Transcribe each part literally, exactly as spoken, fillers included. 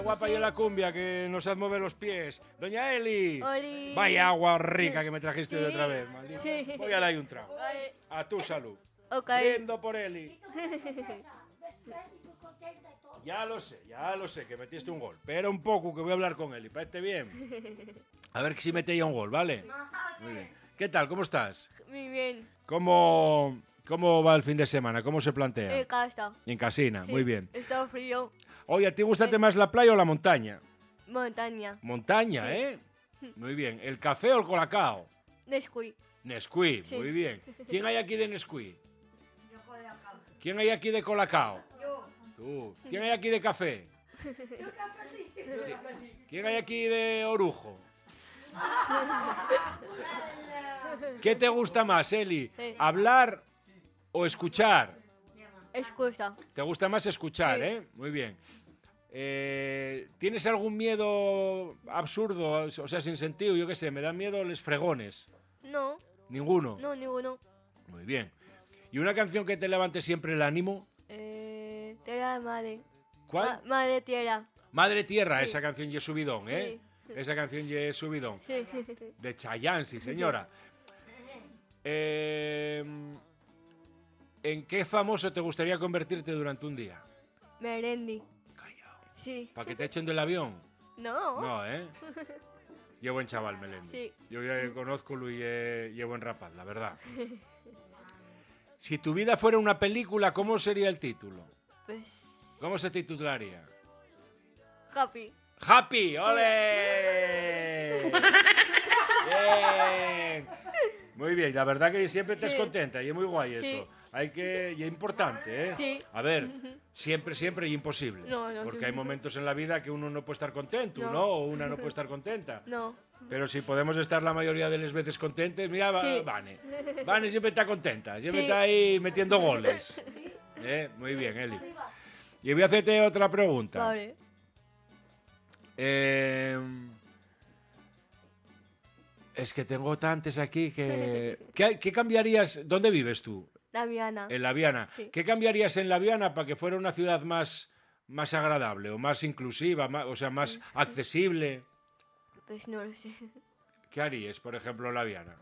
Guapa y en la cumbia que nos hace mover los pies. Doña Eli. Oli. Vaya agua rica que me trajiste Sí. de otra vez, maldita. Sí. Voy a darle un trago. Vale. A tu salud. Ok. Brindo por Eli. Ya lo sé, ya lo sé, que metiste un gol. Espera un poco que voy a hablar con Eli. ¿Parece bien? A ver si mete ya un gol, ¿vale? Muy bien. ¿Qué tal? ¿Cómo estás? Muy bien. ¿Cómo, cómo va el fin de semana? ¿Cómo se plantea? En casa. En casina, Sí. muy bien. Está frío. Oye, ¿a ti gustate más la playa o la montaña? Montaña. Montaña, Sí. ¿eh? Muy bien. ¿El café o el colacao? Nesquik. Nesquik, Sí. muy bien. ¿Quién hay aquí de Nesquik? ¿Quién hay aquí de colacao? Tú. ¿Quién hay aquí de café? ¿Quién hay aquí de orujo? ¿Qué te gusta más, Eli? Sí. ¿Hablar o escuchar? Excusa. ¿Te gusta más escuchar, Sí. eh? Muy bien. Eh, ¿Tienes algún miedo absurdo, o sea, sin sentido? Yo qué sé, me dan miedo los fregones. No. ¿Ninguno? No, ninguno. Muy bien. ¿Y una canción que te levante siempre el ánimo? Eh, tierra de madre. ¿Cuál? Ma- madre tierra. Madre Tierra, Sí. esa canción y subidón, ¿eh? Esa canción y subidón. Sí. De Chayanne, sí, señora. Eh, ¿En qué famoso te gustaría convertirte durante un día? Merendi. Callao. Sí. ¿Para que te echen del avión? No. No, ¿eh? Llevo buen chaval, Melendi. Sí. Yo ya conozco y llevo en rapaz, la verdad. Si tu vida fuera una película, ¿cómo sería el título? Pues. ¿Cómo se titularía? Happy. ¡Happy! ¡Ole! Bien. Muy bien, la verdad que siempre estás Sí. contenta y es muy guay Sí. eso. Hay que, y es importante, ¿eh? Sí. A ver, siempre, siempre y imposible. No, no, porque sí. hay momentos en la vida que uno no puede estar contento, No. ¿no? O una no puede estar contenta. No. Pero si podemos estar la mayoría de las veces contentes, mira, Va- Sí. Vane. Vane siempre está contenta, siempre Sí. está ahí metiendo goles. ¿Eh? Muy bien, Eli. Y voy a hacerte otra pregunta. Vale. Eh, es que tengo tantas aquí que... ¿Qué, qué cambiarías? ¿Dónde vives tú? La Viana. En La Viana. Sí. ¿Qué cambiarías en La Viana para que fuera una ciudad más, más agradable o más inclusiva, más- o sea, más accesible? Pues no lo sé. ¿Qué harías, por ejemplo, en La Viana?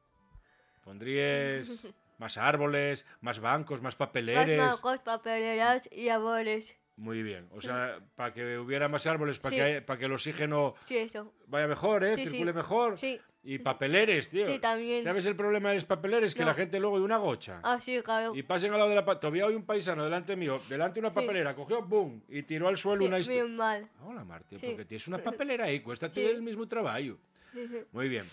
¿Pondrías más árboles, más bancos, más Más papeleres? bancos, papeleras y árboles. Muy bien. O sea, para que hubiera más árboles, para Sí. que, para que el oxígeno Sí, eso. vaya mejor, ¿eh? Sí, sí. Circule mejor. Sí. Y papeleres, tío. Sí, también. ¿Sabes el problema de los papeleres? Que No. la gente luego hay una gocha. Ah, sí, claro. Y pasen al lado de la... pa- Todavía hay un paisano delante mío, delante de una Sí. papelera, cogió, boom, y tiró al suelo Sí, una... bien mal. Hola, Martín, Sí. porque tienes una papelera ahí, cuesta Sí. el mismo trabajo. Muy bien.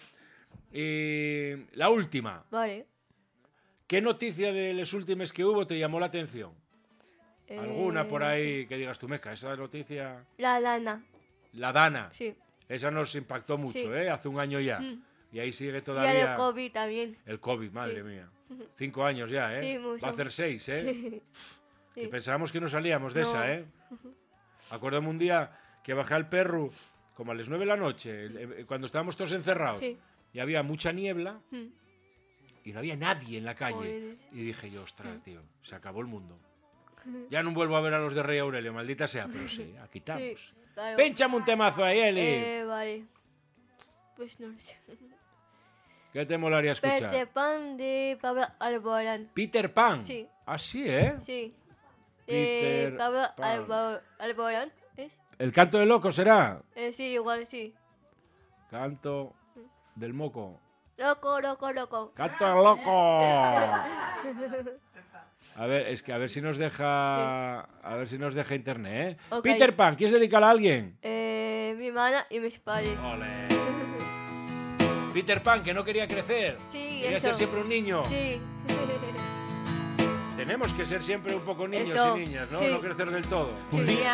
Y la última. Vale. ¿Qué noticia de las últimas que hubo te llamó la atención? ¿Alguna Eh, por ahí que digas tú, meca, esa noticia... La lana. La Dana. Sí. Esa nos impactó mucho, Sí. ¿eh? Hace un año ya. Mm. Y ahí sigue Y todavía... el de COVID también. El COVID, madre Sí. mía. Cinco años ya, ¿eh? Sí, mucho. Va a hacer seis, ¿eh? Sí. Que Sí. pensábamos que no salíamos de No. esa, ¿eh? Acuérdame un día que bajé al perro como a las nueve de la noche, eh, cuando estábamos todos encerrados, Sí. y había mucha niebla Mm. y no había nadie en la calle. Joder. Y dije yo, ostras, Mm. tío, se acabó el mundo. Ya no vuelvo a ver a los de Rey Aurelio, maldita sea, pero sí, aquí estamos. Sí, claro. Pénchame un temazo ahí, Eli. Eh, vale. Pues no lo sé. ¿Qué te molaría escuchar? Peter Pan de Pablo Alborán. Peter Pan. Sí. Ah, sí, ¿eh? Sí. Peter Eh, Pablo Pan. Albo- Alborán. ¿Es? ¿El canto del loco será? Eh, sí, igual sí. Canto del moco. Loco, loco, loco. ¡Canto del loco! A ver, es que a ver si nos deja. A ver si nos deja internet, ¿eh? Ok. Peter Pan, ¿quieres dedicarla a alguien? Eh, mi hermana y mis padres. Ole. Peter Pan, que no quería crecer. Sí, Quería eso. ser siempre un niño. Sí. Tenemos que ser siempre un poco niños Eso, y niñas, ¿no? sí. No crecer del todo. Sí.